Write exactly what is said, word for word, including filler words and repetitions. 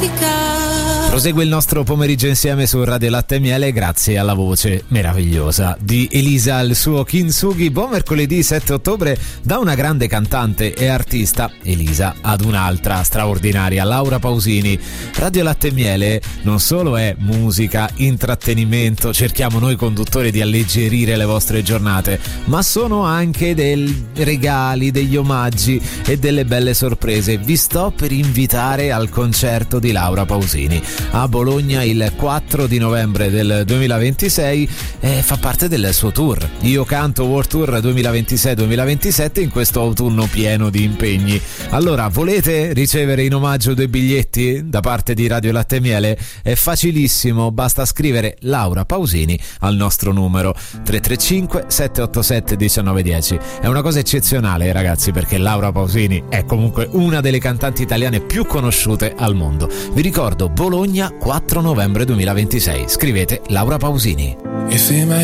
Prosegue il nostro pomeriggio insieme su Radio Latte e Miele grazie alla voce meravigliosa di Elisa al suo Kintsugi. Buon mercoledì sette ottobre. Da una grande cantante e artista, Elisa, ad un'altra straordinaria, Laura Pausini. Radio Latte e Miele non solo è musica, intrattenimento, cerchiamo noi conduttori di alleggerire le vostre giornate, ma sono anche dei regali, degli omaggi e delle belle sorprese. Vi sto per invitare al concerto di Laura Pausini a Bologna il quattro di novembre del duemilaventisei, e fa parte del suo tour Io Canto World Tour duemilaventisei duemilaventisette in questo autunno pieno di impegni. Allora, volete ricevere in omaggio due biglietti da parte di Radio Latte e Miele? È facilissimo, basta scrivere Laura Pausini al nostro numero tre tre cinque sette otto sette uno nove uno zero. È una cosa eccezionale, ragazzi, perché Laura Pausini è comunque una delle cantanti italiane più conosciute al mondo. Vi ricordo, Bologna quattro novembre duemilaventisei. Scrivete Laura Pausini.